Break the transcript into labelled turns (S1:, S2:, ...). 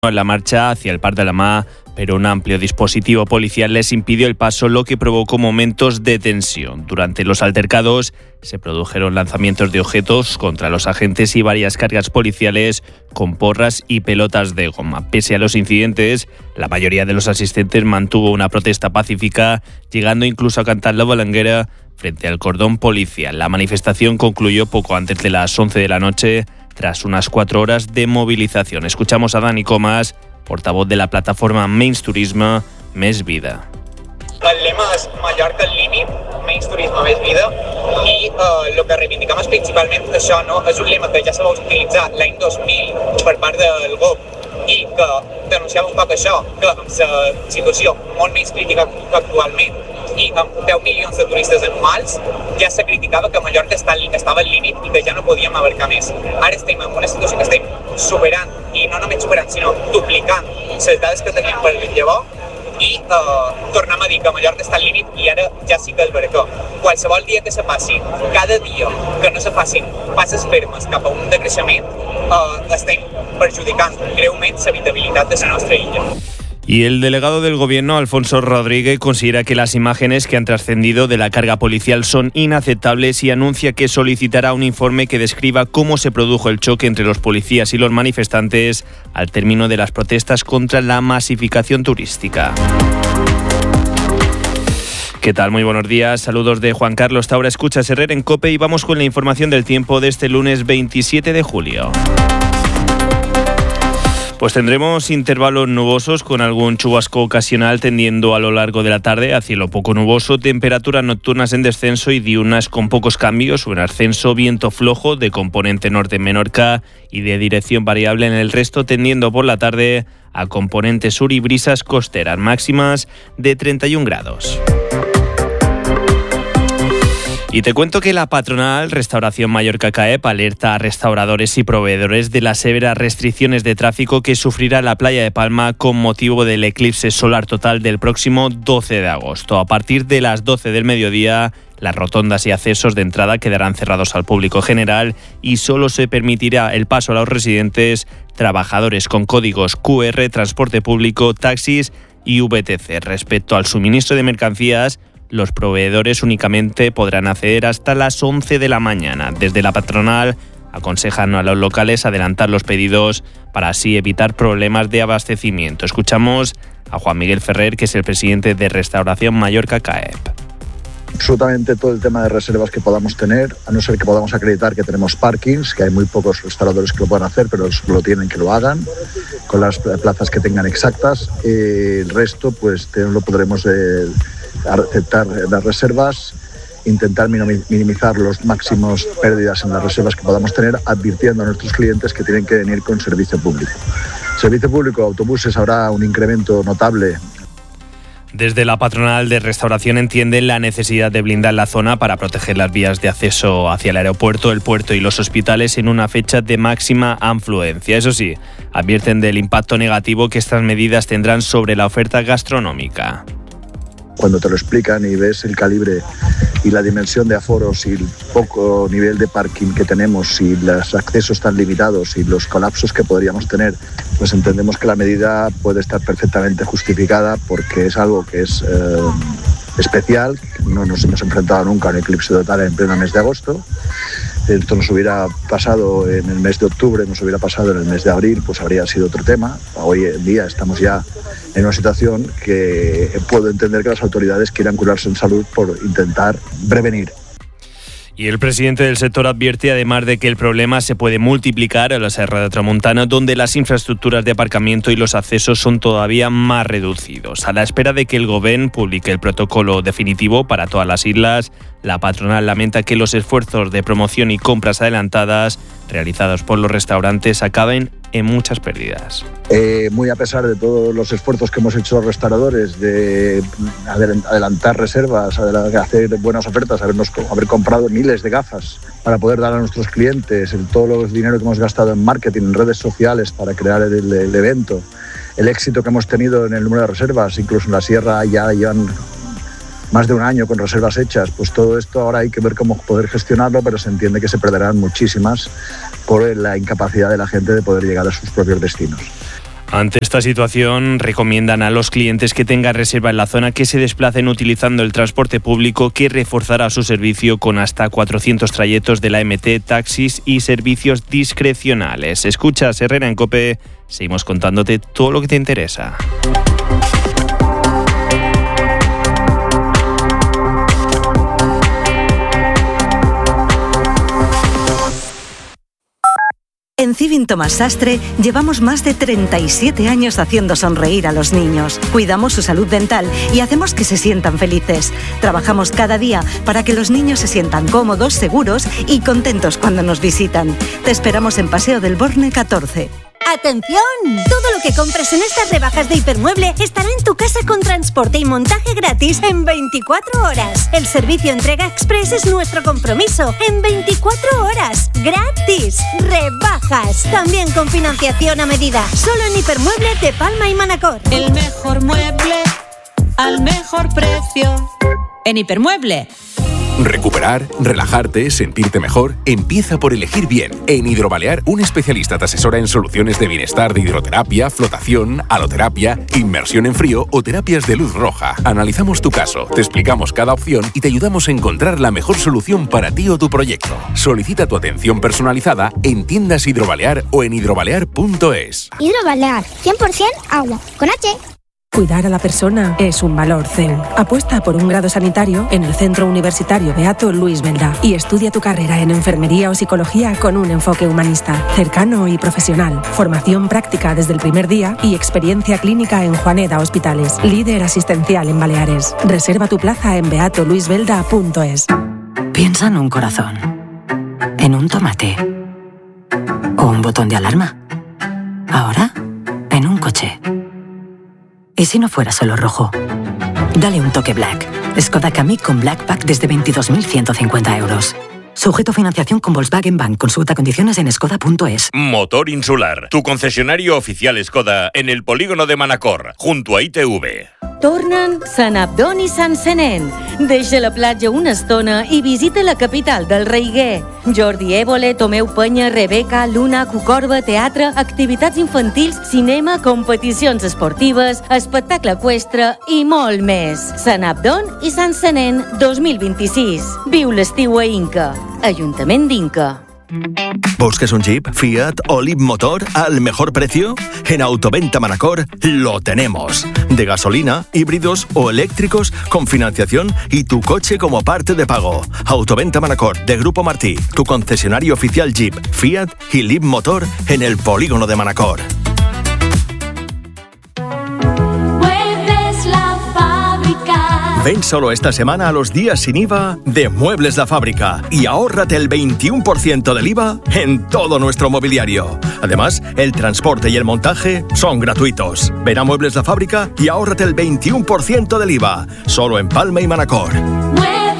S1: En la marcha hacia el Parc de la Mar, pero un amplio dispositivo policial les impidió el paso, lo que provocó momentos de tensión. Durante los altercados se produjeron lanzamientos de objetos contra los agentes y varias cargas policiales con porras y pelotas de goma. Pese a los incidentes, la mayoría de los asistentes mantuvo una protesta pacífica, llegando incluso a cantar la balanguera frente al cordón policial. La manifestación concluyó poco antes de las 11 de la noche, tras unas 4 horas de movilización. Escuchamos a Dani Comas, portavoz de la plataforma Menys Turisme, Més Vida.
S2: El lema és Mallorca al límit, menys turisme, més vida, i el que reivindicam és principalment això, no? És un lema que ja se va utilitzar l'any 2000 per part del GOP i que denunciava un poc això, que amb la situació molt més crítica actualment i amb 10 milions de turistes anuals ja se criticava que Mallorca estava al límit i que ja no podíem abarcar més. Ara estem en una situació que estem superant, i no només superant, sinó duplicant les dades que teníem per llavors, i tornem a dir que Mallorca està al límit i ara ja sí que és veritat. Qualsevol dia que se passi, cada dia que no se facin passes fermes cap a un decreixement, estem perjudicant greument l'habitabilitat de la nostra illa.
S1: Y el delegado del Gobierno, Alfonso Rodríguez, considera que las imágenes que han trascendido de la carga policial son inaceptables y anuncia que solicitará un informe que describa cómo se produjo el choque entre los policías y los manifestantes al término de las protestas contra la masificación turística. ¿Qué tal? Muy buenos días. Saludos de Juan Carlos Taura. Escuchas Herrera en COPE y vamos con la información del tiempo de este lunes 27 de julio. Pues tendremos intervalos nubosos con algún chubasco ocasional tendiendo a lo largo de la tarde a cielo poco nuboso, temperaturas nocturnas en descenso y diurnas con pocos cambios o en ascenso, viento flojo de componente norte en Menorca y de dirección variable en el resto, tendiendo por la tarde a componente sur y brisas costeras, máximas de 31 grados. Y te cuento que la patronal Restauración Mallorca CAEP alerta a restauradores y proveedores de las severas restricciones de tráfico que sufrirá la playa de Palma con motivo del eclipse solar total del próximo 12 de agosto. A partir de las 12 del mediodía, las rotondas y accesos de entrada quedarán cerrados al público general y solo se permitirá el paso a los residentes, trabajadores con códigos QR, transporte público, taxis y VTC. Respecto al suministro de mercancías, los proveedores únicamente podrán acceder hasta las 11 de la mañana. Desde la patronal aconsejan a los locales adelantar los pedidos para así evitar problemas de abastecimiento. Escuchamos a Juan Miguel Ferrer, que es el presidente de Restauración Mallorca CAEP.
S3: Absolutamente todo el tema de reservas que podamos tener, a no ser que podamos acreditar que tenemos parkings, que hay muy pocos restauradores que lo puedan hacer, pero los que lo tienen que lo hagan, con las plazas que tengan exactas. El resto pues lo podremos aceptar las reservas, intentar minimizar los máximos pérdidas en las reservas que podamos tener, advirtiendo a nuestros clientes que tienen que venir con servicio público. Servicio público, autobuses, habrá un incremento notable.
S1: Desde la patronal de restauración entienden la necesidad de blindar la zona para proteger las vías de acceso hacia el aeropuerto, el puerto y los hospitales en una fecha de máxima afluencia. Eso sí, advierten del impacto negativo que estas medidas tendrán sobre la oferta gastronómica.
S3: Cuando te lo explican y ves el calibre y la dimensión de aforos y el poco nivel de parking que tenemos y los accesos tan limitados y los colapsos que podríamos tener, pues entendemos que la medida puede estar perfectamente justificada porque es algo que es especial. No nos hemos enfrentado nunca a un eclipse total en pleno mes de agosto. Esto nos hubiera pasado en el mes de octubre, nos hubiera pasado en el mes de abril, pues habría sido otro tema. Hoy en día estamos ya en una situación que puedo entender que las autoridades quieran curarse en salud por intentar prevenir.
S1: Y el presidente del sector advierte, además, de que el problema se puede multiplicar a la Serra de Tramuntana, donde las infraestructuras de aparcamiento y los accesos son todavía más reducidos. A la espera de que el Gobierno publique el protocolo definitivo para todas las islas, la patronal lamenta que los esfuerzos de promoción y compras adelantadas realizados por los restaurantes acaben en muchas pérdidas.
S3: Muy a pesar de todos los esfuerzos que hemos hecho los restauradores de adelantar reservas, hacer buenas ofertas, haber comprado miles de gafas para poder dar a nuestros clientes, todo el dinero que hemos gastado en marketing, en redes sociales para crear el evento, el éxito que hemos tenido en el número de reservas, incluso en la Sierra ya llevan más de un año con reservas hechas, pues todo esto ahora hay que ver cómo poder gestionarlo, pero se entiende que se perderán muchísimas por la incapacidad de la gente de poder llegar a sus propios destinos.
S1: Ante esta situación, recomiendan a los clientes que tengan reserva en la zona que se desplacen utilizando el transporte público, que reforzará su servicio con hasta 400 trayectos de la MT, taxis y servicios discrecionales. Escuchas Herrera en COPE, seguimos contándote todo lo que te interesa.
S4: En Civin Tomás Sastre llevamos más de 37 años haciendo sonreír a los niños. Cuidamos su salud dental y hacemos que se sientan felices. Trabajamos cada día para que los niños se sientan cómodos, seguros y contentos cuando nos visitan. Te esperamos en Paseo del Borne 14.
S5: ¡Atención! Todo lo que compres en estas rebajas de Hipermueble estará en tu casa con transporte y montaje gratis en 24 horas. El servicio entrega express es nuestro compromiso. En 24 horas. ¡Gratis! ¡Rebajas! También con financiación a medida. Solo en Hipermueble de Palma y Manacor.
S6: El mejor mueble al mejor precio. En Hipermueble.
S7: Recuperar, relajarte, sentirte mejor, empieza por elegir bien. En Hidrobalear, un especialista te asesora en soluciones de bienestar de hidroterapia, flotación, haloterapia, inmersión en frío o terapias de luz roja. Analizamos tu caso, te explicamos cada opción y te ayudamos a encontrar la mejor solución para ti o tu proyecto. Solicita tu atención personalizada en tiendas Hidrobalear o en hidrobalear.es.
S8: Hidrobalear, 100% agua, con H.
S9: Cuidar a la persona es un valor CEU. Apuesta por un grado sanitario en el Centro Universitario Beato Luis Belda y estudia tu carrera en enfermería o psicología con un enfoque humanista, cercano y profesional. Formación práctica desde el primer día y experiencia clínica en Juaneda Hospitales. Líder asistencial en Baleares. Reserva tu plaza en beatoluisbelda.es.
S10: Piensa en un corazón, en un tomate o un botón de alarma. Ahora, en un coche. ¿Y si no fuera solo rojo? Dale un toque Black. Skoda Kamiq con Black Pack desde 22.150 euros. Sujeto a financiación con Volkswagen Bank. Consulta condiciones en skoda.es.
S11: Motor Insular, tu concesionario oficial Skoda en el polígono de Manacor, junto a ITV.
S12: Tornen Sant Abdon i Sant Senén. Deixa la platja una estona i visita la capital del Reiguer. Jordi Évole, Tomeu Penya, Rebeca, Luna, Cucorba, teatre, activitats infantils, cinema, competicions esportives, espectacle eqüestre i molt més. Sant Abdon i Sant Senén 2026. Viu l'estiu a Inca. Ayuntament d'Inca.
S13: ¿Buscas un Jeep, Fiat o Leapmotor al mejor precio? En Autoventa Manacor lo tenemos. De gasolina, híbridos o eléctricos con financiación y tu coche como parte de pago. Autoventa Manacor de Grupo Martí, tu concesionario oficial Jeep, Fiat y Leapmotor en el polígono de Manacor. Ven solo esta semana a los días sin IVA de Muebles La Fábrica y ahórrate el 21% del IVA en todo nuestro mobiliario. Además, el transporte y el montaje son gratuitos. Ven a Muebles La Fábrica y ahórrate el 21% del IVA, solo en Palma y Manacor.